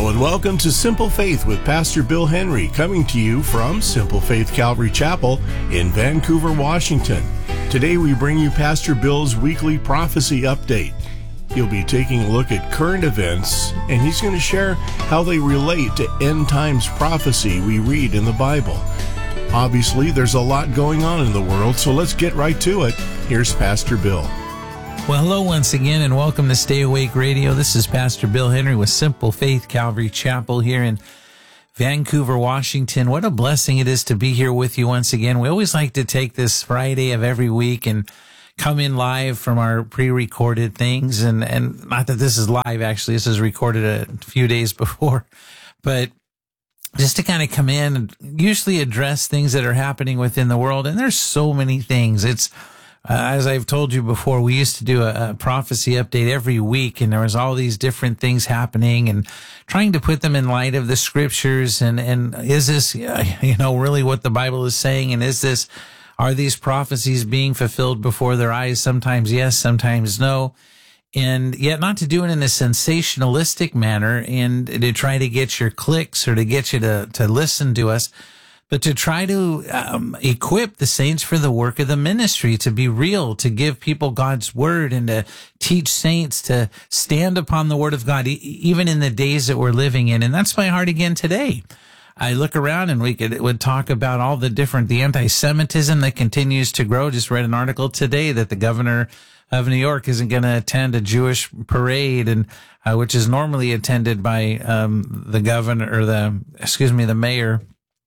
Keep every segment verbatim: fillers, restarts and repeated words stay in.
Hello and welcome to Simple Faith with Pastor Bill Henry, coming to you from Simple Faith Calvary Chapel in Vancouver, Washington. Today we bring you Pastor Bill's weekly prophecy update. He'll be taking a look at current events, and he's going to share how they relate to end times prophecy we read in the Bible. Obviously, there's a lot going on in the world, so let's get right to it. Here's Pastor Bill. Well, hello once again, and welcome to Stay Awake Radio. This is Pastor Bill Henry with Simple Faith Calvary Chapel here in Vancouver, Washington. What a blessing it is to be here with you once again. We always like to take this Friday of every week and come in live from our pre-recorded things. And, and not that this is live, actually. This is recorded a few days before. But just to kind of come in and usually address things that are happening within the world. And there's so many things. It's Uh, as I've told you before, we used to do a, a prophecy update every week, and there was all these different things happening and trying to put them in light of the scriptures. And, and is this, you know, really what the Bible is saying? And is this, are these prophecies being fulfilled before their eyes? Sometimes yes, sometimes no. And yet not to do it in a sensationalistic manner and to try to get your clicks or to get you to, to listen to us, but to try to um, equip the saints for the work of the ministry, to be real, to give people God's word, and to teach saints to stand upon the word of God, e- even in the days that we're living in. And that's my heart again today. I look around and we could would talk about all the different, the anti-Semitism that continues to grow. Just read an article today that the governor of New York isn't going to attend a Jewish parade, and uh, which is normally attended by um, the governor or the, excuse me, the mayor.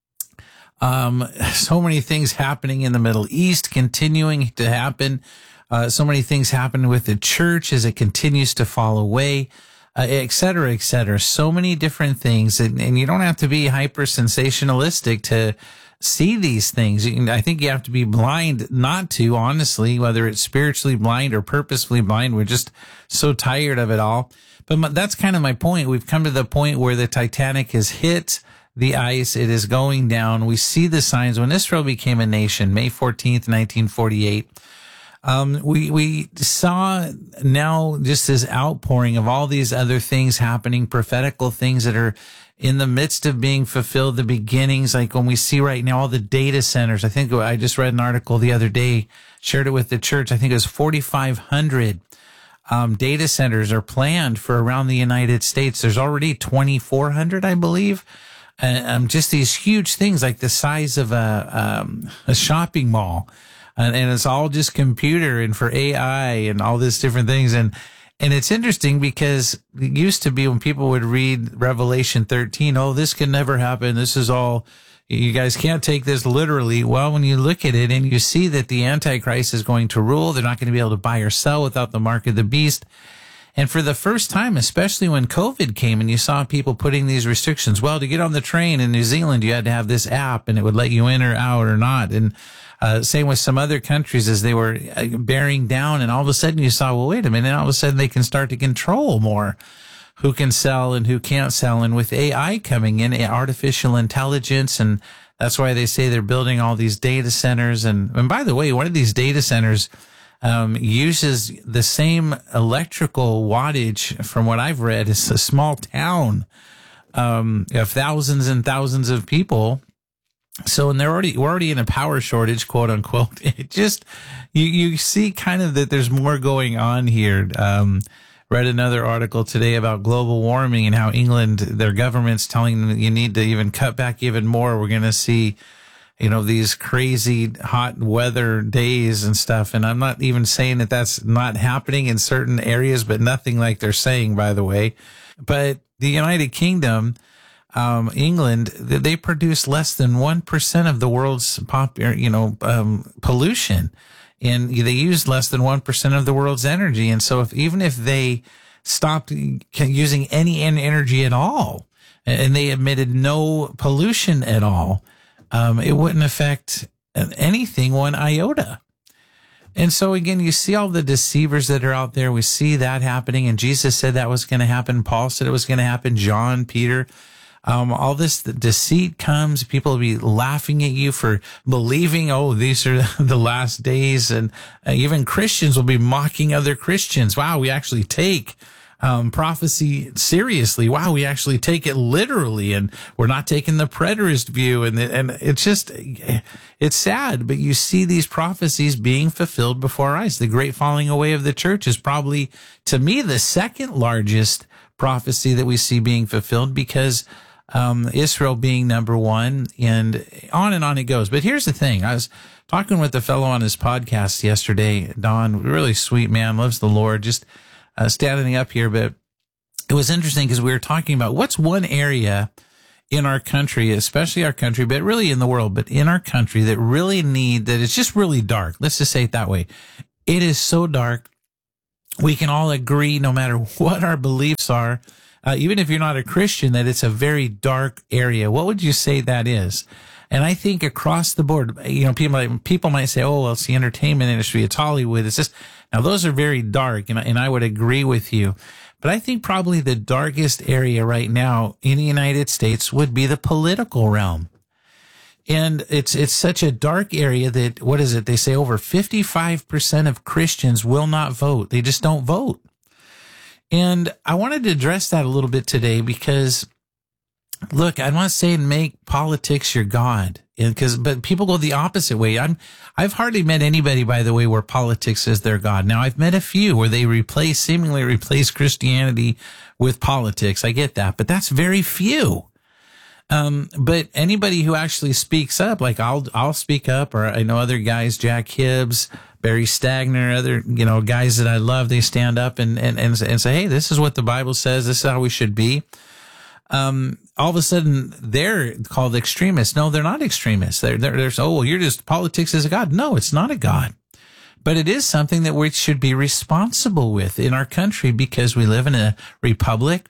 Um, so many things happening in the Middle East, continuing to happen. Uh, so many things happen with the church as it continues to fall away, uh, et cetera, et cetera. So many different things. And, and you don't have to be hyper sensationalistic to see these things. You can, I think you have to be blind not to, honestly, whether it's spiritually blind or purposefully blind. We're just so tired of it all. But my, that's kind of my point. We've come to the point where the Titanic has hit the ice. It is going down. We see the signs. When Israel became a nation, May fourteenth, nineteen forty-eight, um, we, we saw now just this outpouring of all these other things happening, prophetical things that are in the midst of being fulfilled, the beginnings, like when we see right now all the data centers. I think I just read an article the other day, shared it with the church. I think it was forty-five hundred um, data centers are planned for around the United States. There's already twenty-four hundred, I believe. Uh, um, just these huge things like the size of a, um, a shopping mall. And, and it's all just computer and for A I and all these different things. And, and it's interesting because it used to be when people would read Revelation thirteen, oh, this can never happen. This is all, you guys can't take this literally. Well, when you look at it and you see that the Antichrist is going to rule, they're not going to be able to buy or sell without the mark of the beast. And for the first time, especially when COVID came and you saw people putting these restrictions, well, to get on the train in New Zealand, you had to have this app and it would let you in or out or not. And uh, same with some other countries as they were bearing down. And all of a sudden you saw, well, wait a minute, all of a sudden they can start to control more who can sell and who can't sell. And with A I coming in, artificial intelligence, and that's why they say they're building all these data centers. And, and by the way, one of these data centers Um, uses the same electrical wattage from what I've read. It's a small town, um, of thousands and thousands of people. So, and they're already, we're already in a power shortage, quote unquote. It just, you, you see kind of that there's more going on here. Um, read another article today about global warming and how England, their government's telling them that you need to even cut back even more. We're going to see, you know, these crazy hot weather days and stuff. And I'm not even saying that that's not happening in certain areas, but nothing like they're saying, by the way. But the United Kingdom, um, England, they produce less than one percent of the world's pop, you know, um, pollution. And they use less than one percent of the world's energy. And so if, even if they stopped using any energy at all and they emitted no pollution at all, Um, it wouldn't affect anything one iota. And so again, you see all the deceivers that are out there. We see that happening. And Jesus said that was going to happen. Paul said it was going to happen. John, Peter, um, all this the deceit comes. People will be laughing at you for believing, oh, these are the last days. And uh, even Christians will be mocking other Christians. Wow, we actually take um, prophecy seriously. Wow, we actually take it literally, and we're not taking the preterist view. And and it's just, it's sad, but you see these prophecies being fulfilled before our eyes. The great falling away of the church is probably, to me, the second largest prophecy that we see being fulfilled, because um, Israel being number one, and on and on it goes. But here's the thing. I was talking with a fellow on his podcast yesterday, Don, really sweet man, loves the Lord, just uh, standing up here. But it was interesting because we were talking about what's one area in our country, especially our country, but really in the world, but in our country that really need, that it's just really dark. Let's just say it that way. It is so dark. We can all agree, no matter what our beliefs are, uh, even if you're not a Christian, that it's a very dark area. What would you say that is? And I think across the board, you know, people people might say, "Oh, well, it's the entertainment industry, it's Hollywood, it's this." Now, those are very dark, and and I would agree with you. But I think probably the darkest area right now in the United States would be the political realm. And it's it's such a dark area that, what is it? They say over fifty-five percent of Christians will not vote. They just don't vote. And I wanted to address that a little bit today because, look, I want to say make politics your God. Because, but people go the opposite way. I'm, I've hardly met anybody, by the way, where politics is their God. Now, I've met a few where they replace, seemingly replace Christianity with politics. I get that, but that's very few. Um, but anybody who actually speaks up, like I'll, I'll speak up, or I know other guys, Jack Hibbs, Barry Stagner, other, you know, guys that I love, they stand up and, and, and, and say, hey, this is what the Bible says. This is how we should be. Um, all of a sudden they're called extremists. No, they're not extremists. They're, they're, they're, oh, well, you're just, politics is a God. No, it's not a God, but it is something that we should be responsible with in our country, because we live in a republic,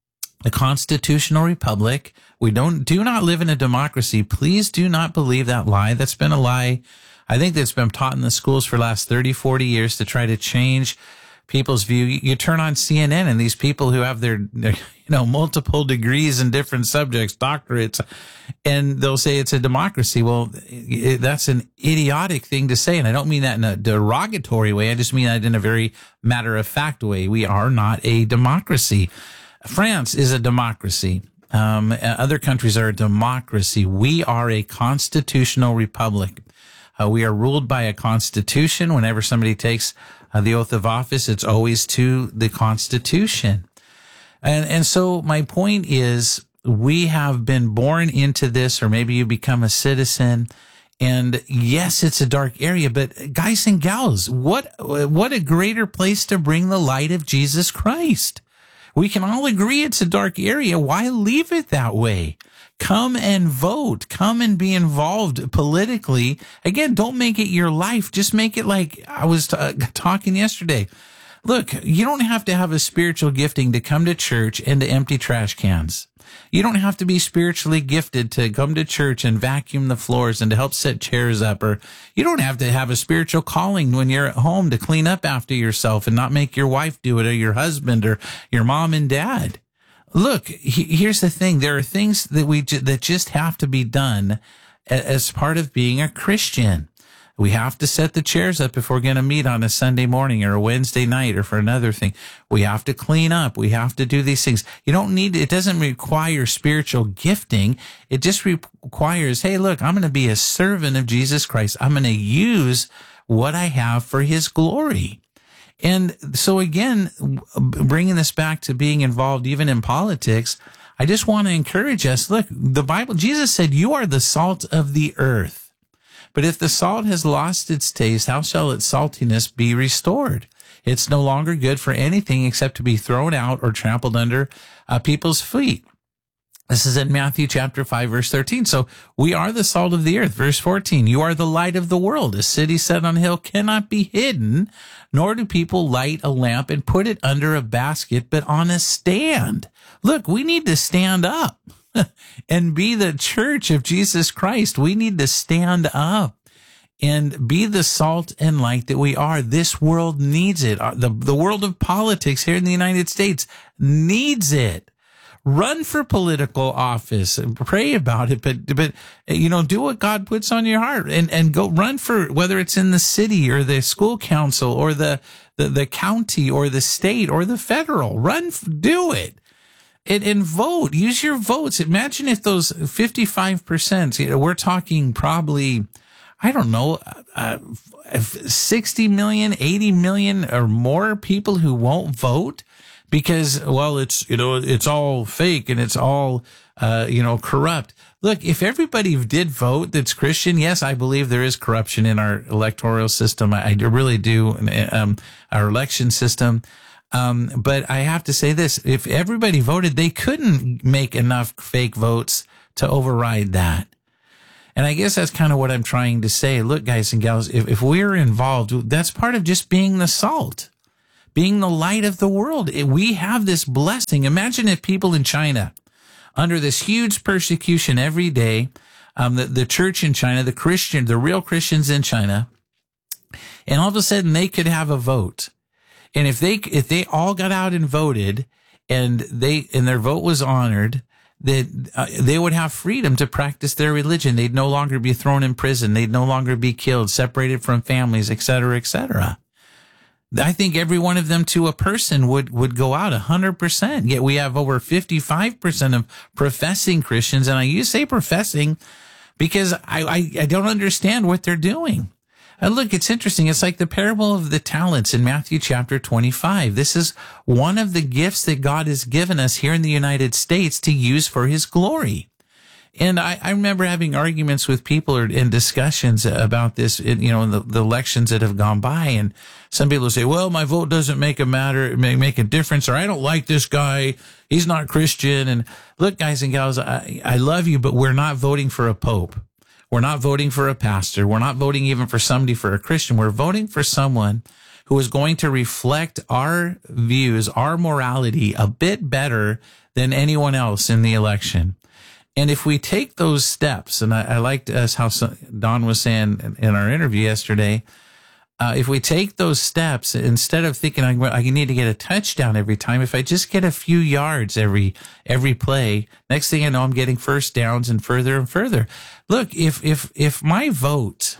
a constitutional republic. We don't, do not live in a democracy. Please do not believe that lie. That's been a lie. I think that's been taught in the schools for the last thirty, forty years to try to change people's view. You turn on C N N and these people who have their, their, you know, multiple degrees in different subjects, doctorates, and they'll say it's a democracy. Well, it, that's an idiotic thing to say. And I don't mean that in a derogatory way. I just mean that in a very matter of fact way. We are not a democracy. France is a democracy. Um, other countries are a democracy. We are a constitutional republic. Uh, we are ruled by a constitution. Whenever somebody takes uh, the oath of office, it's always to the Constitution. And, and so my point is, we have been born into this, or maybe you become a citizen. And yes, it's a dark area, but guys and gals, what, what a greater place to bring the light of Jesus Christ. We can all agree it's a dark area. Why leave it that way? Come and vote. Come and be involved politically. Again, don't make it your life. Just make it like I was t- talking yesterday. Look, you don't have to have a spiritual gifting to come to church and to empty trash cans. You don't have to be spiritually gifted to come to church and vacuum the floors and to help set chairs up. Or you don't have to have a spiritual calling when you're at home to clean up after yourself and not make your wife do it, or your husband, or your mom and dad. Look, he, here's the thing. There are things that we ju- that just have to be done as part of being a Christian. We have to set the chairs up if we're going to meet on a Sunday morning or a Wednesday night or for another thing. We have to clean up. We have to do these things. You don't need, it doesn't require spiritual gifting. It just requires, hey, look, I'm going to be a servant of Jesus Christ. I'm going to use what I have for his glory. And so again, bringing this back to being involved even in politics, I just want to encourage us. Look, the Bible, Jesus said, you are the salt of the earth. But if the salt has lost its taste, how shall its saltiness be restored? It's no longer good for anything except to be thrown out or trampled under uh, people's feet. This is in Matthew chapter five, verse thirteen. So we are the salt of the earth. Verse fourteen, you are the light of the world. A city set on a hill cannot be hidden, nor do people light a lamp and put it under a basket, but on a stand. Look, we need to stand up and be the church of Jesus Christ. We need to stand up and be the salt and light that we are. This world needs it. The, the world of politics here in the United States needs it. Run for political office, pray about it, but, but, you know, do what God puts on your heart, and, and go run for, whether it's in the city or the school council or the, the, the county or the state or the federal. Run, do it. And, and vote. Use your votes. Imagine if those fifty-five percent, you know, we're talking probably, I don't know, uh, sixty million, eighty million or more people who won't vote because, well, it's, you know, it's all fake and it's all, uh, you know, corrupt. Look, if everybody did vote that's Christian, yes, I believe there is corruption in our electoral system. I, I really do. Um, our election system. Um, but I have to say this, if everybody voted, they couldn't make enough fake votes to override that. And I guess that's kind of what I'm trying to say. Look, guys and gals, if, if we're involved, that's part of just being the salt, being the light of the world. We have this blessing. Imagine if people in China, under this huge persecution every day, um, the, the church in China, the Christian, the real Christians in China, and all of a sudden they could have a vote. And if they, if they all got out and voted and they, and their vote was honored, that uh, they would have freedom to practice their religion. They'd no longer be thrown in prison. They'd no longer be killed, separated from families, et cetera, et cetera. I think every one of them to a person would, would go out a hundred percent. Yet we have over fifty-five percent of professing Christians. And I use say professing because I, I, I don't understand what they're doing. And look, it's interesting. It's like the parable of the talents in Matthew chapter twenty-five. This is one of the gifts that God has given us here in the United States to use for his glory. And I, I remember having arguments with people or in discussions about this, you know, in the, the elections that have gone by. And some people say, well, my vote doesn't make a matter, may make a difference, or I don't like this guy. He's not Christian. And look, guys and gals, I, I love you, but we're not voting for a pope. We're not voting for a pastor. We're not voting even for somebody for a Christian. We're voting for someone who is going to reflect our views, our morality a bit better than anyone else in the election. And if we take those steps, and I, I liked us how Don was saying in our interview yesterday, uh, if we take those steps, instead of thinking I, I need to get a touchdown every time, if I just get a few yards every every play, next thing I know, I'm getting first downs and further and further. Look, if if if my vote,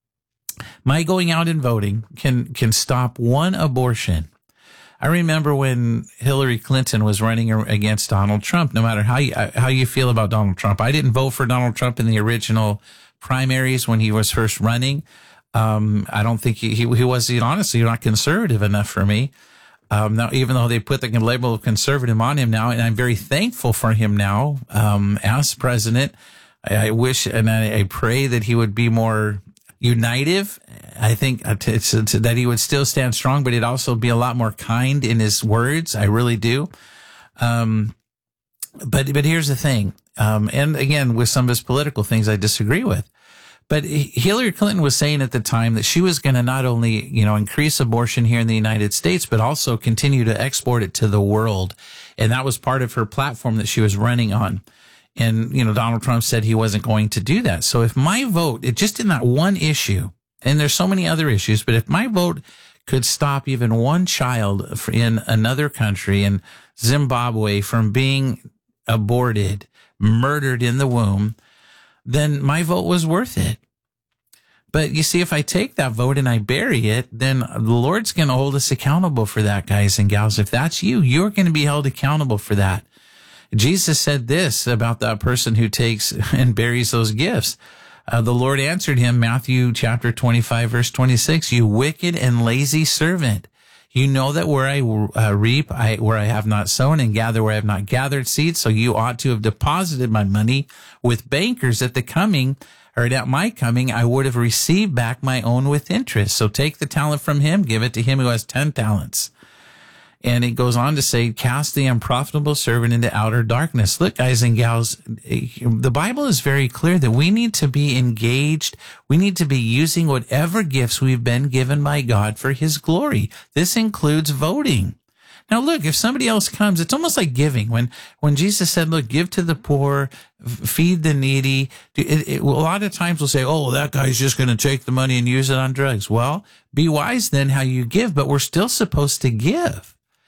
my going out and voting can can stop one abortion. I remember when Hillary Clinton was running against Donald Trump. No matter how you how you feel about Donald Trump, I didn't vote for Donald Trump in the original primaries when he was first running. Um, I don't think he, he, he was, honestly, not conservative enough for me. Um, now, even though they put the label of conservative on him now, and I'm very thankful for him now, um, as president, I, I wish and I, I pray that he would be more unitive. I think it's, it's, that he would still stand strong, but he'd also be a lot more kind in his words. I really do. Um, but, but here's the thing. Um, and again, with some of his political things I disagree with. But Hillary Clinton was saying at the time that she was going to not only, you know, increase abortion here in the United States, but also continue to export it to the world. And that was part of her platform that she was running on. And, you know, Donald Trump said he wasn't going to do that. So if my vote, it just in that one issue, and there's so many other issues, but if my vote could stop even one child in another country, in Zimbabwe, from being aborted, murdered in the womb, then my vote was worth it. But you see, if I take that vote and I bury it, then the Lord's going to hold us accountable for that, guys and gals. If that's you, you're going to be held accountable for that. Jesus said this about that person who takes and buries those gifts. Uh, the Lord answered him, Matthew chapter twenty-five, verse twenty-six, you wicked and lazy servant. You know that where I uh, reap, I, where I have not sown, and gather where I have not gathered seed. So you ought to have deposited my money with bankers at the coming, or at my coming, I would have received back my own with interest. So take the talent from him, give it to him who has ten talents. And it goes on to say, cast the unprofitable servant into outer darkness. Look, guys and gals, the Bible is very clear that we need to be engaged. We need to be using whatever gifts we've been given by God for his glory. This includes voting. Now, look, if somebody else comes, it's almost like giving. When when Jesus said, look, give to the poor, feed the needy, it, it, a lot of times we'll say, oh, that guy's just going to take the money and use it on drugs. Well, be wise then how you give, but we're still supposed to give.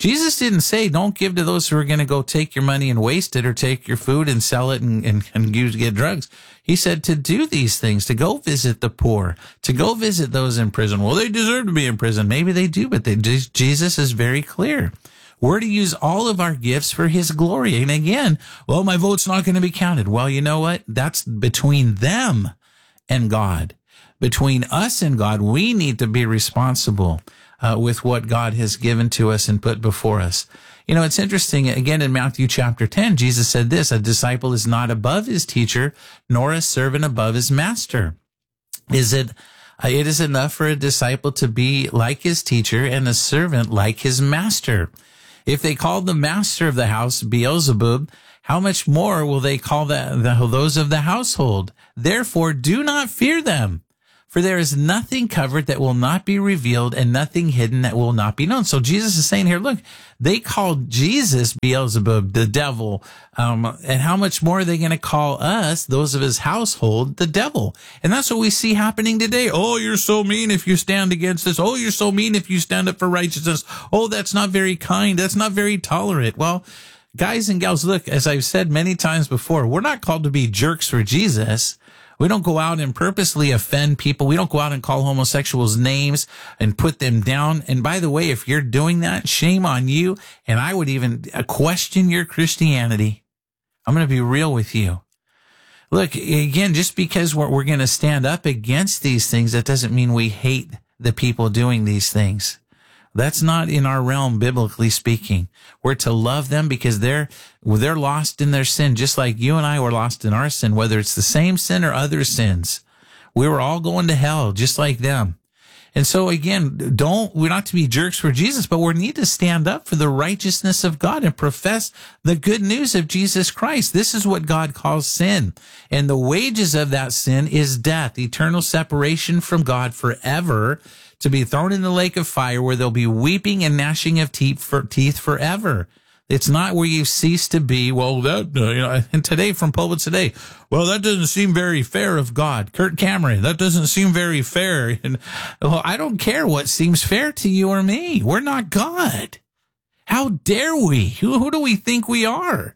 Jesus didn't say, don't give to those who are going to go take your money and waste it, or take your food and sell it and, and, and use, get drugs. He said to do these things, to go visit the poor, to go visit those in prison. Well, they deserve to be in prison. Maybe they do, but they, Jesus is very clear. We're to use all of our gifts for his glory. And again, well, my vote's not going to be counted. Well, you know what? That's between them and God. Between us and God, we need to be responsible uh, with what God has given to us and put before us. You know, it's interesting. Again, in Matthew chapter ten, Jesus said this, a disciple is not above his teacher, nor a servant above his master. Is it, uh, it is enough for a disciple to be like his teacher and a servant like his master. If they called the master of the house Beelzebub, how much more will they call the, the, those of the household? Therefore, do not fear them. For there is nothing covered that will not be revealed, and nothing hidden that will not be known. So Jesus is saying here, look, they called Jesus Beelzebub, the devil. Um, and how much more are they going to call us, those of his household, the devil? And that's what we see happening today. Oh, you're so mean if you stand against this. Oh, you're so mean if you stand up for righteousness. Oh, that's not very kind. That's not very tolerant. Well, guys and gals, look, as I've said many times before, we're not called to be jerks for Jesus. We don't go out and purposely offend people. We don't go out and call homosexuals names and put them down. And by the way, if you're doing that, shame on you. And I would even question your Christianity. I'm going to be real with you. Look, again, just because we're, we're going to stand up against these things, that doesn't mean we hate the people doing these things. That's not in our realm, biblically speaking. We're to love them because they're, they're lost in their sin, just like you and I were lost in our sin, whether it's the same sin or other sins. We were all going to hell, just like them. And so again, don't, we're not to be jerks for Jesus, but we need to stand up for the righteousness of God and profess the good news of Jesus Christ. This is what God calls sin. And the wages of that sin is death, eternal separation from God forever, to be thrown in the lake of fire where there'll be weeping and gnashing of teeth for teeth forever. It's not where you cease to be. Well, that, uh, you know, and today from Pulpit Today, well, that doesn't seem very fair of God. Kurt Cameron, that doesn't seem very fair. And well, I don't care what seems fair to you or me. We're not God. How dare we? Who, who do we think we are?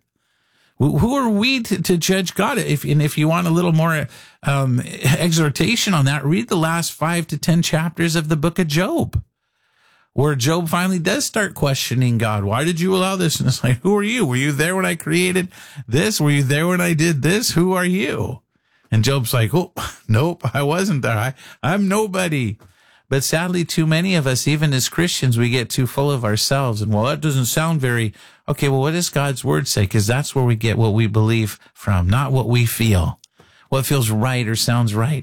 Who are we to, to judge God? If, and if you want a little more um, exhortation on that, read the last five to ten chapters of the book of Job, where Job finally does start questioning God. Why did you allow this? And it's like, who are you? Were you there when I created this? Were you there when I did this? Who are you? And Job's like, oh, nope, I wasn't there. I, I'm nobody. But sadly, too many of us, even as Christians, we get too full of ourselves. And well, that doesn't sound very, okay, well, what does God's word say? Because that's where we get what we believe from, not what we feel, what feels right or sounds right.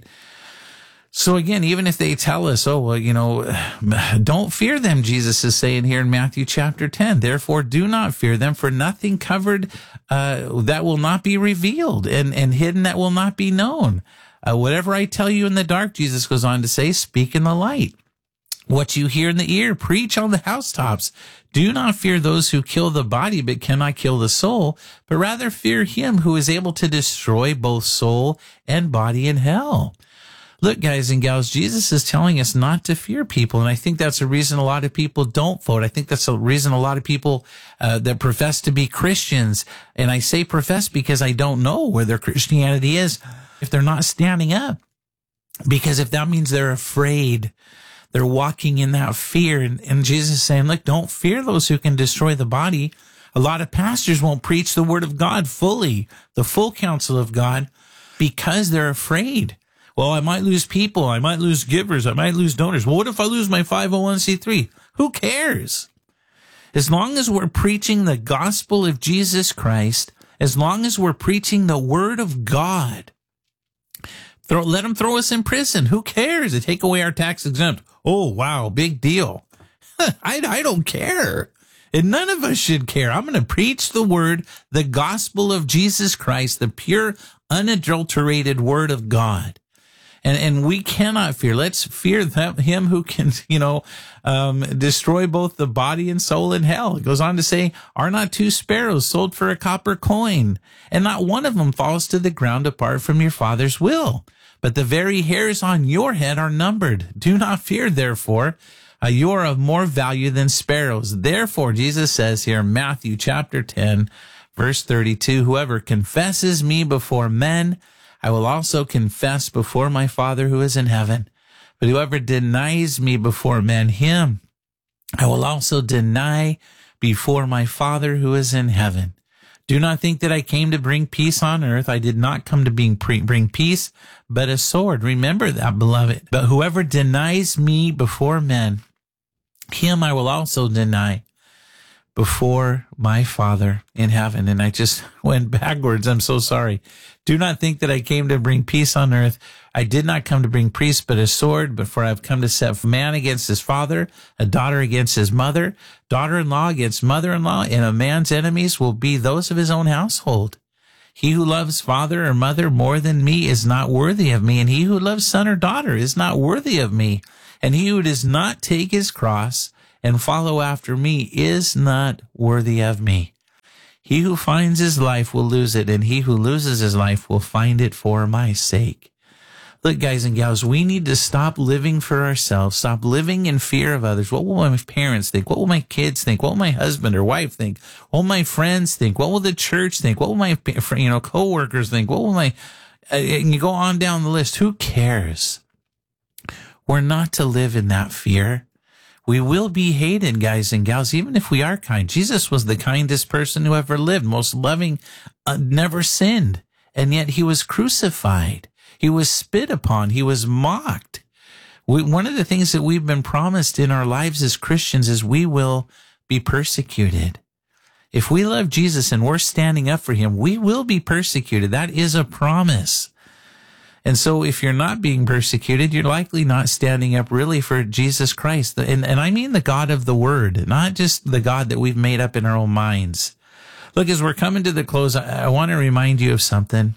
So again, even if they tell us, oh, well, you know, don't fear them, Jesus is saying here in Matthew chapter ten. Therefore, do not fear them, for nothing covered uh, that will not be revealed, and, and hidden that will not be known. Uh, whatever I tell you in the dark, Jesus goes on to say, speak in the light. What you hear in the ear, preach on the housetops. Do not fear those who kill the body, but cannot kill the soul, but rather fear him who is able to destroy both soul and body in hell. Look, guys and gals, Jesus is telling us not to fear people, and I think that's a reason a lot of people don't vote. I think that's a reason a lot of people uh, that profess to be Christians, and I say profess because I don't know where their Christianity is, if they're not standing up. Because if that means they're afraid, they're walking in that fear, and, and Jesus is saying, look, don't fear those who can destroy the body. A lot of pastors won't preach the word of God fully, the full counsel of God, because they're afraid. Well, I might lose people. I might lose givers. I might lose donors. Well, what if I lose my five oh one c three? Who cares? As long as we're preaching the gospel of Jesus Christ, as long as we're preaching the word of God, throw, let them throw us in prison. Who cares? They take away our tax exempt. Oh, wow, big deal. I, I don't care. And none of us should care. I'm going to preach the word, the gospel of Jesus Christ, the pure, unadulterated word of God. And, and we cannot fear. Let's fear that, him who can, you know, um, destroy both the body and soul in hell. It goes on to say, are not two sparrows sold for a copper coin? And not one of them falls to the ground apart from your Father's will. But the very hairs on your head are numbered. Do not fear, therefore. Uh, you are of more value than sparrows. Therefore, Jesus says here in Matthew chapter ten, verse thirty-two, whoever confesses me before men, I will also confess before my Father who is in heaven. But whoever denies me before men, him I will also deny before my Father who is in heaven. Do not think that I came to bring peace on earth. I did not come to bring, bring peace, but a sword. Remember that, beloved. But whoever denies me before men, him I will also deny before my Father in heaven. And I just went backwards. I'm so sorry. Do not think that I came to bring peace on earth. I did not come to bring peace, but a sword. But for I have come to set man against his father, a daughter against his mother, daughter-in-law against mother-in-law, and a man's enemies will be those of his own household. He who loves father or mother more than me is not worthy of me, and he who loves son or daughter is not worthy of me. And he who does not take his cross and follow after me is not worthy of me. He who finds his life will lose it, and he who loses his life will find it for my sake. Look, guys and gals, we need to stop living for ourselves, stop living in fear of others. What will my parents think? What will my kids think? What will my husband or wife think? What will my friends think? What will the church think? What will my, you know, coworkers think? What will my, uh, and you go on down the list. Who cares? We're not to live in that fear. We will be hated, guys and gals, even if we are kind. Jesus was the kindest person who ever lived, most loving, uh, never sinned. And yet he was crucified. He was spit upon. He was mocked. We, one of the things that we've been promised in our lives as Christians is we will be persecuted. If we love Jesus and we're standing up for him, we will be persecuted. That is a promise. And so if you're not being persecuted, you're likely not standing up really for Jesus Christ. And, and I mean the God of the Word, not just the God that we've made up in our own minds. Look, as we're coming to the close, I, I want to remind you of something.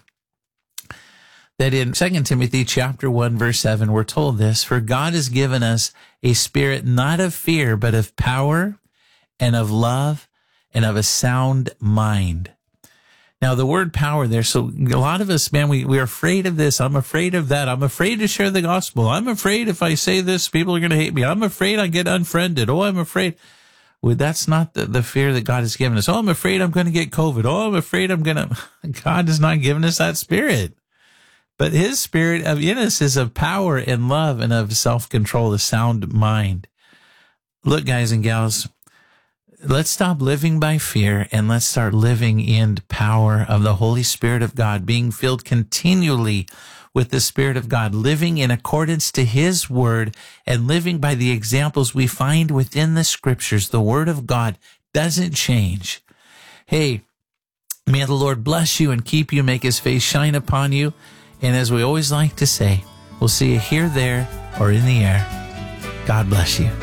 That in Second Timothy chapter one, verse seven, we're told this, for God has given us a spirit not of fear, but of power and of love and of a sound mind. Now, the word power there, so a lot of us, man, we, we're afraid of this. I'm afraid of that. I'm afraid to share the gospel. I'm afraid if I say this, people are going to hate me. I'm afraid I get unfriended. Oh, I'm afraid. Well, that's not the, the fear that God has given us. Oh, I'm afraid I'm going to get COVID. Oh, I'm afraid I'm going to, God has not given us that spirit. But his spirit of in us is of power and love and of self-control, a sound mind. Look, guys and gals, let's stop living by fear and let's start living in power of the Holy Spirit of God, being filled continually with the Spirit of God, living in accordance to his word and living by the examples we find within the scriptures. The word of God doesn't change. Hey, may the Lord bless you and keep you, make his face shine upon you. And as we always like to say, we'll see you here, there, or in the air. God bless you.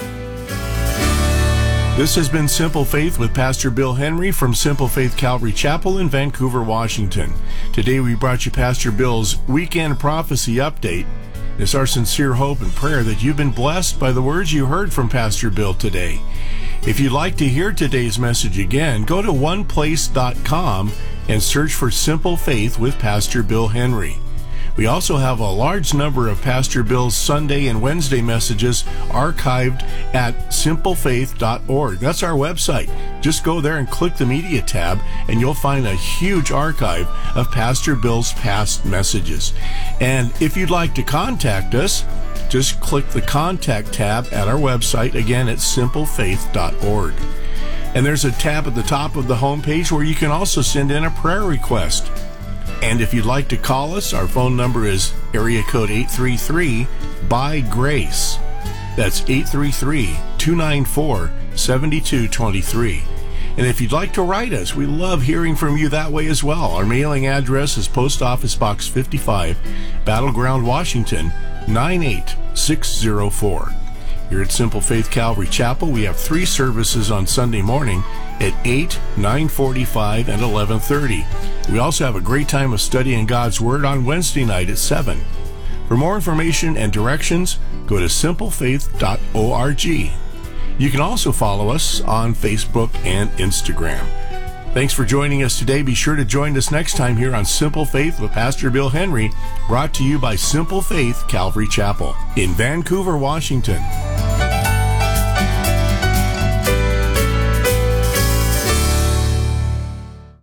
This has been Simple Faith with Pastor Bill Henry from Simple Faith Calvary Chapel in Vancouver, Washington. Today we brought you Pastor Bill's Weekend Prophecy Update. It's our sincere hope and prayer that you've been blessed by the words you heard from Pastor Bill today. If you'd like to hear today's message again, go to one place dot com and search for Simple Faith with Pastor Bill Henry. We also have a large number of Pastor Bill's Sunday and Wednesday messages archived at simple faith dot org. That's our website. Just go there and click the media tab and you'll find a huge archive of Pastor Bill's past messages. And if you'd like to contact us, just click the contact tab at our website, again at simple faith dot org. And there's a tab at the top of the homepage where you can also send in a prayer request. And if you'd like to call us, our phone number is area code eight three three, by grace. That's eight three three, two nine four, seven two two three. And if you'd like to write us, we love hearing from you that way as well. Our mailing address is Post Office Box fifty-five, Battleground, Washington, nine eight six zero four. Here at Simple Faith Calvary Chapel, we have three services on Sunday morning at eight, nine forty-five, and eleven thirty. We also have a great time of studying God's Word on Wednesday night at seven. For more information and directions, go to simple faith dot org. You can also follow us on Facebook and Instagram. Thanks for joining us today. Be sure to join us next time here on Simple Faith with Pastor Bill Henry, brought to you by Simple Faith Calvary Chapel in Vancouver, Washington.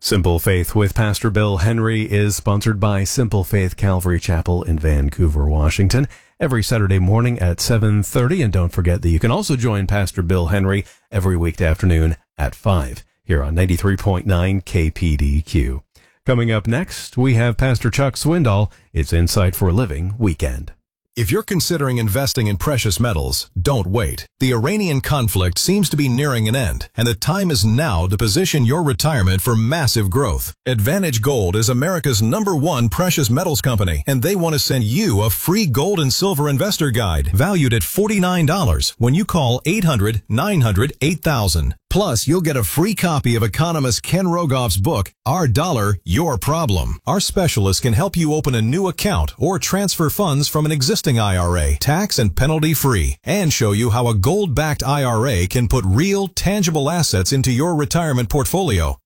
Simple Faith with Pastor Bill Henry is sponsored by Simple Faith Calvary Chapel in Vancouver, Washington, every Saturday morning at seven thirty. And don't forget that you can also join Pastor Bill Henry every weekday afternoon at five here on ninety-three point nine K P D Q. Coming up next, we have Pastor Chuck Swindoll. It's Insight for a Living Weekend. If you're considering investing in precious metals, don't wait. The Iranian conflict seems to be nearing an end, and the time is now to position your retirement for massive growth. Advantage Gold is America's number one precious metals company, and they want to send you a free gold and silver investor guide valued at forty-nine dollars when you call eight hundred, nine hundred, eight thousand. Plus, you'll get a free copy of economist Ken Rogoff's book, Our Dollar, Your Problem. Our specialists can help you open a new account or transfer funds from an existing I R A, tax and penalty free, and show you how a gold-backed I R A can put real, tangible assets into your retirement portfolio.